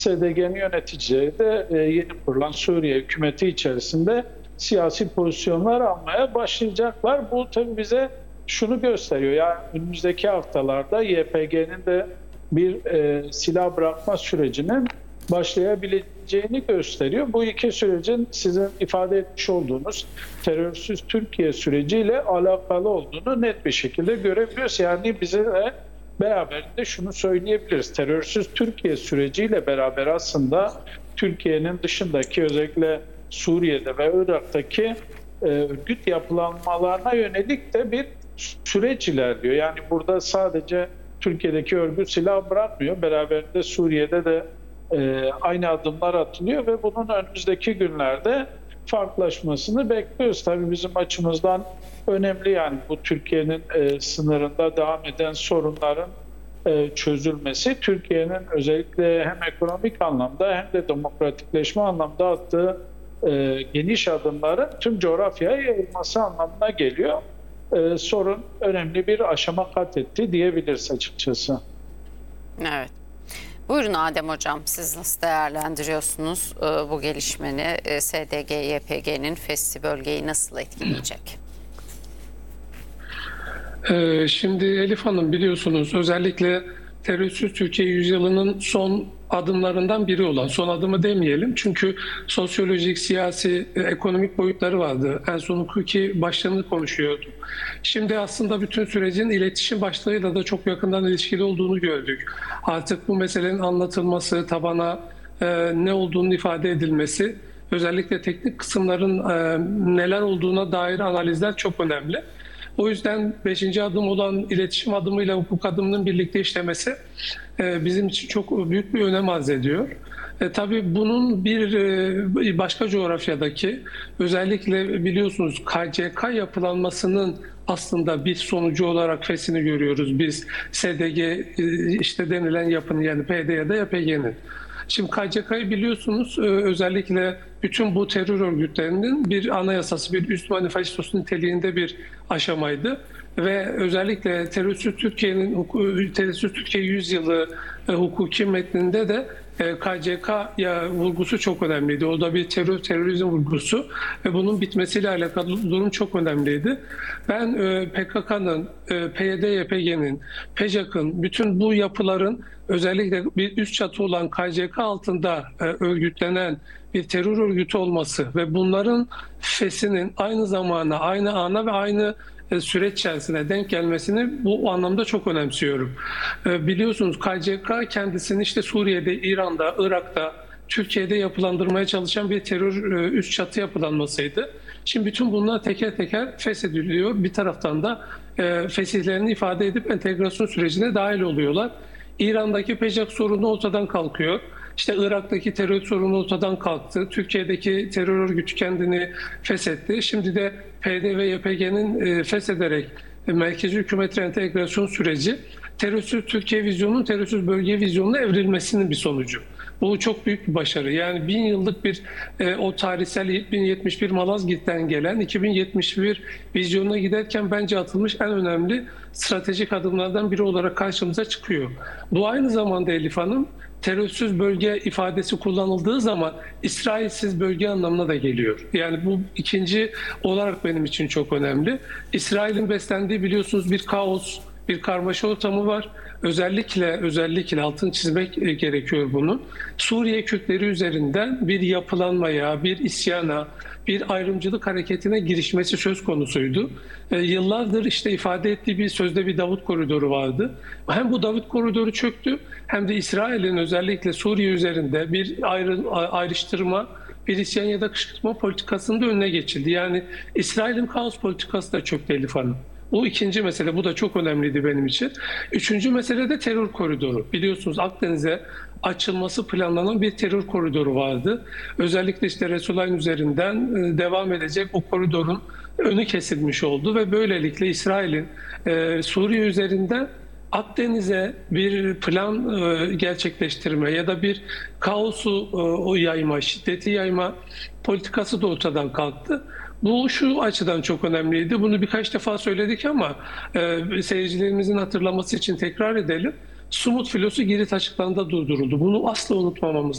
SDG'nin yöneticileri de yeni kurulan Suriye hükümeti içerisinde siyasi pozisyonlar almaya başlayacaklar. Bu tabii bize şunu gösteriyor. Yani önümüzdeki haftalarda YPG'nin de bir silah bırakma sürecinin başlayabileceğini gösteriyor. Bu iki sürecin sizin ifade etmiş olduğunuz terörsüz Türkiye süreciyle alakalı olduğunu net bir şekilde görebiliyoruz. Yani bize de beraberinde şunu söyleyebiliriz. Terörsüz Türkiye süreciyle beraber aslında Türkiye'nin dışındaki özellikle Suriye'de ve Irak'taki örgüt yapılanmalarına yönelik de bir süreç ilerliyor. Yani burada sadece Türkiye'deki örgüt silah bırakmıyor. Beraberinde Suriye'de de aynı adımlar atılıyor ve bunun önümüzdeki günlerde farklılaşmasını bekliyoruz. Tabii bizim açımızdan önemli, yani bu Türkiye'nin sınırında devam eden sorunların çözülmesi, Türkiye'nin özellikle hem ekonomik anlamda hem de demokratikleşme anlamda attığı geniş adımların tüm coğrafyaya yayılması anlamına geliyor. Sorun önemli bir aşama kat etti diyebiliriz açıkçası. Evet. Buyurun Adem Hocam, siz nasıl değerlendiriyorsunuz bu gelişmeni? SDG-YPG'nin Fes'i bölgeyi nasıl etkileyecek? Şimdi Elif Hanım, biliyorsunuz özellikle terörsüz Türkiye yüzyılının son adımlarından biri olan, son adımı demeyelim çünkü sosyolojik, siyasi, ekonomik boyutları vardı. En son hukuki başlığını konuşuyorduk. Şimdi aslında bütün sürecin iletişim başlığıyla da çok yakından ilişkili olduğunu gördük. Artık bu meselenin anlatılması, tabana ne olduğunu ifade edilmesi, özellikle teknik kısımların neler olduğuna dair analizler çok önemli. O yüzden 5. adım olan iletişim adımıyla hukuk adımının birlikte işlemesi bizim için çok büyük bir önem arz ediyor. Tabii bunun bir başka coğrafyadaki, özellikle biliyorsunuz KCK yapılanmasının aslında bir sonucu olarak Fes'ini görüyoruz. Biz SDG işte denilen yapının, yani PD ya da YPG'nin. Şimdi KCK'yı biliyorsunuz, özellikle bütün bu terör örgütlerinin bir anayasası, bir üst manifestosu niteliğinde bir aşamaydı. Ve özellikle terörsüz Türkiye yüzyılı hukuki metninde de KCK vurgusu çok önemliydi. O da bir terörizm vurgusu ve bunun bitmesiyle alakalı durum çok önemliydi. Ben PKK'nın, PYD-YPG'nin, PJAK'ın, bütün bu yapıların özellikle bir üst çatı olan KCK altında örgütlenen bir terör örgütü olması ve bunların Fes'inin aynı zamana, aynı ana ve aynı süreç içerisine denk gelmesini bu anlamda çok önemsiyorum. Biliyorsunuz KCK kendisini işte Suriye'de, İran'da, Irak'ta, Türkiye'de yapılandırmaya çalışan bir terör üst çatı yapılanmasıydı. Şimdi bütün bunlar teker teker feshediliyor. Bir taraftan da fesihlerini ifade edip entegrasyon sürecine dahil oluyorlar. İran'daki PJAK sorunu ortadan kalkıyor. İşte Irak'taki terör sorunu ortadan kalktı. Türkiye'deki terör örgütü kendini feshetti. Şimdi de PD ve YPG'nin feshederek merkezi hükümet entegrasyon süreci terörsüz Türkiye vizyonunun terörsüz bölge vizyonuna evrilmesinin bir sonucu. Bu çok büyük bir başarı. Yani 1000 yıllık bir o tarihsel 1071 Malazgirt'ten gelen 2071 vizyonuna giderken bence atılmış en önemli stratejik adımlardan biri olarak karşımıza çıkıyor. Bu aynı zamanda Elif Hanım, terörsüz bölge ifadesi kullanıldığı zaman İsrailsiz bölge anlamına da geliyor. Yani bu ikinci olarak benim için çok önemli. İsrail'in beslendiği, biliyorsunuz, bir kaos, bir karmaşa ortamı var. Özellikle altını çizmek gerekiyor bunun. Suriye Kürtleri üzerinden bir yapılanmaya, bir isyana, bir ayrımcılık hareketine girişmesi söz konusuydu. Yıllardır işte ifade ettiği bir sözde bir Davut Koridoru vardı. Hem bu Davut Koridoru çöktü, hem de İsrail'in özellikle Suriye üzerinde bir ayrıştırma, bir isyan ya da kışkırtma politikasının da önüne geçildi. Yani İsrail'in kaos politikası da çöktü Elif Hanım. Bu ikinci mesele, bu da çok önemliydi benim için. Üçüncü mesele de terör koridoru. Biliyorsunuz Akdeniz'e açılması planlanan bir terör koridoru vardı. Özellikle işte Resulayn üzerinden devam edecek o koridorun önü kesilmiş oldu ve böylelikle İsrail'in Suriye üzerinden Akdeniz'e bir plan gerçekleştirme ya da bir kaosu yayma, şiddeti yayma politikası da ortadan kalktı. Bu şu açıdan çok önemliydi. Bunu birkaç defa söyledik ama seyircilerimizin hatırlaması için tekrar edelim. Sumut filosu Girit açıklarında durduruldu. Bunu asla unutmamamız